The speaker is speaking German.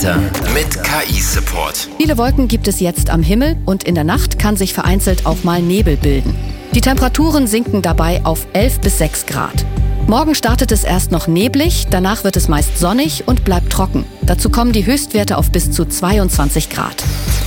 Mit KI-Support. Viele Wolken gibt es jetzt am Himmel und in der Nacht kann sich vereinzelt auch mal Nebel bilden. Die Temperaturen sinken dabei auf 11 bis 6 Grad. Morgen startet es erst noch neblig, danach wird es meist sonnig und bleibt trocken. Dazu kommen die Höchstwerte auf bis zu 22 Grad.